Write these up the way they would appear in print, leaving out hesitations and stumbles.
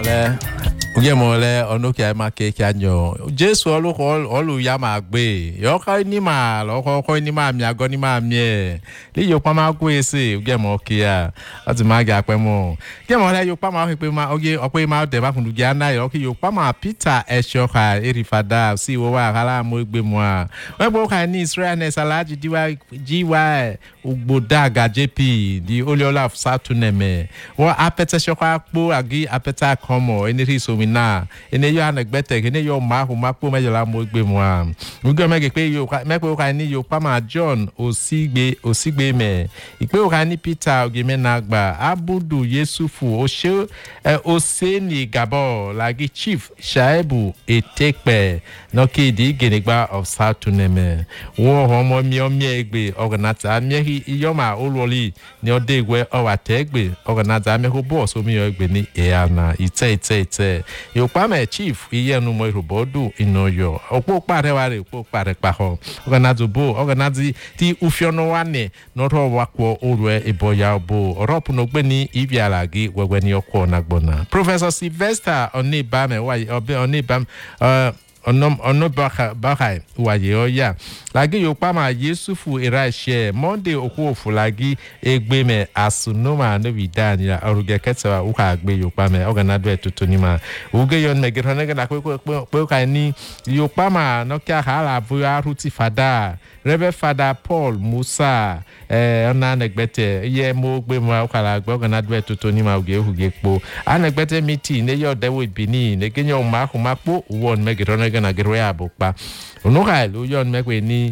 Uye mole onuki ama keke anyo. Jesu olu ya ma gbe. Yo ka ni ma lo ko ni ma mi ago ni ma mi e. Li yo pa ma gbe se uye mo kia. Ati ma ga pe mo. Ke mo le yo pa ma pe ma oge ope ma de ba kundu ya na yo ki yo pa ma Peter Eshoka erifada si wo wa kala mo gbe mo a. We bo ka ni Israel ne salaji diwa GY Ugbodaga JP di Oliola Satuneme. Wo apete Shoka po agi apeta komo eniri so na ene yo anagbete ene yo ma hu ma po mejola mo gbe mo am ugo mege pe yo me pe o ka ni yo pa ma John osigbe me ipe o ka ni Peter ogeme na gba abudu Yesufu o se Oseni Gabo lagi Chief Shaibu Etekpe no ki di genegba of Satuneme wo homo mi o mi egbe oganata mi hi iyoma ololi ni odegwe o wa tegbe oganata mi ho boss o mi yo egbe ni eana ite yo pa me chief iye nu mo robodu inoyo opo pare ware opo pare pa ho organize bo organize ti ufiono wane no ro wakwo orwe eboya obo oropu no gbe ni ibiala gi wewe ni okwo na gbona Professor Sylvester Onibame wa obe Onibam ono bahai waye oya lagi yo pa ma Yesufu irache Monday okuofu lagi egbe me asunoma no bidani la oruge ketwa uka agbe yo pa me oganado etutu ni ma uge yon me gerone ga pe ka ni yo pa ma no kya hala bu aruti fada Reverend Father Paul Musa ona negbete ye mo gbe mo ukala agbe oganado etutu ni ma uge huge po anegbete meeting ne yo dewo bini ne kenyo ma ko mapo won me gerone na geroya bokpa onoka lo yon mekwe ni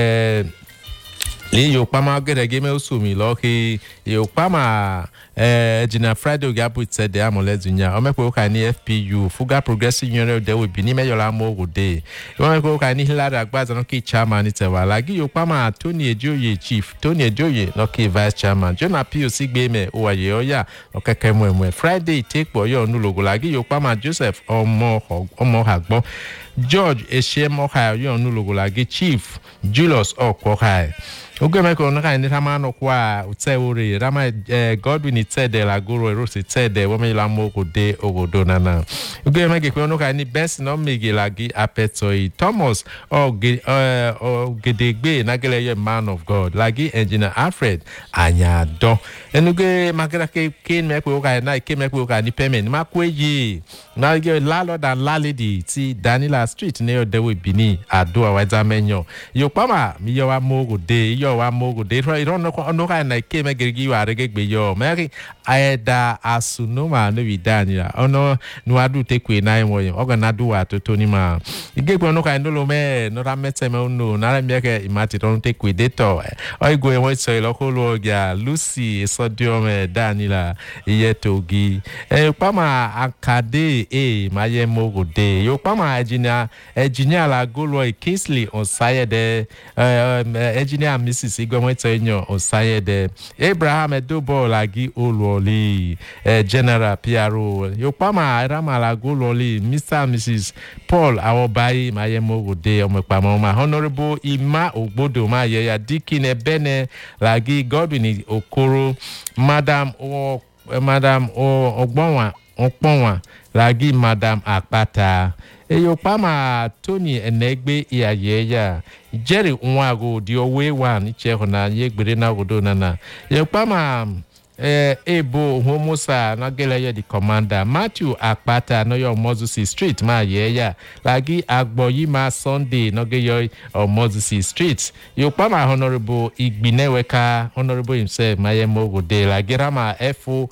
li yo pama gerege me usumi lo ki yo pama Jina Friday gabu said the amolezunya o mekwe ka ni FPU Fuga Progressive Union de we bini meyola mo gode o mekwe ka ni Hilary Agbaza no ki chairman itewa lagi yo pama Tony Ejoye chief Tony Ejoye no ki vice chairman Jonah POC gbe me o waye oya o keke mwe Friday take bo yo nu logo lagi yo pama Joseph omo hagbon George Eshemo ha yo nu logo lagi chief Julius Okwokai Ogeme ko naka ni ramano kwa utseuri rama Godwin itede la guru erosi itede wome la moko de ogodo nana ogeme ke ko naka ni best no mege lagi apetoi Thomas Gedegbe nagele ye man of God lagi engineer Alfred Anyado enuge magara ke ken me ko ka na ke me ko ka ni payment ma kweyi na ge landlord and landlady ti Danila Street ne odewe bini ado awaza menyo yo pama mi yo wa mogo de wa mogo de ro no ka na ke me gerigi wa regegbe yo meri aeda asunoma no vidania ono no adu tekwe na enwo oganadu wa totoni ma igegbe no ka ndolo me no ramete me no na me ke imati don tekwe deto oigo enwo so lokolo ya Lucy sodium Danila iyetogi pama akade maye mogo de yo pama engineer la golo Kingsley Osayede engineer Mrs. Igomwetenyo Osayede Abraham Edobo lagi Olwoli General PRO Yopama Ramala Gololi Mr. and Mrs. Paul Awobai Mayemogo de Omepama Honorable Ima Ogbodo Mayeya Dikine Bene lagi Godwin Okoro Madam Ogbonwa lagi Madam Akpata Eyopama Tony Enegbe Iyayeya Jerry Nwago di owe one iche na yegbere na ogodo nana Eyopama Ebo Homosa na geleye di commander Matthew Akpata no yo Mozusi Street ma yeya lagi Agboyima Sunday no geyo Mozusi Street Eyopama Honorable Igbineweka Honorable himself Mayemogo de lagi Rama FO